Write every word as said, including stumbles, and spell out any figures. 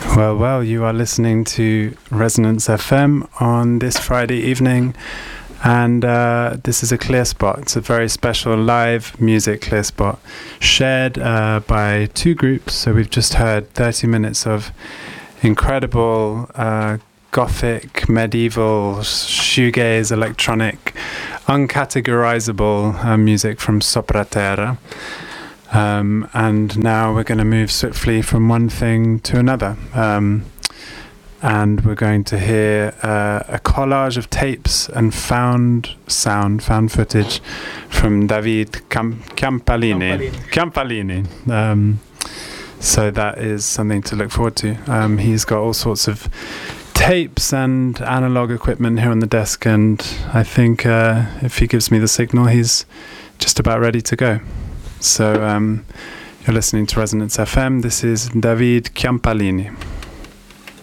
Well, well, you are listening to Resonance F M on this Friday evening, and uh, this is a clear spot. It's a very special live music clear spot shared uh, by two groups. So we've just heard thirty minutes of incredible uh, gothic, medieval, shoegaze, electronic, uncategorizable uh, music from Sopra Terra. Um, and now we're going to move swiftly from one thing to another. Um, and we're going to hear uh, a collage of tapes and found sound, found footage from David Cam- Campalini. Campalini. Um, so that is something to look forward to. Um, he's got all sorts of tapes and analog equipment here on the desk, and I think uh, if he gives me the signal, he's just about ready to go. So um, you're listening to Resonance F M. This is David Campalini.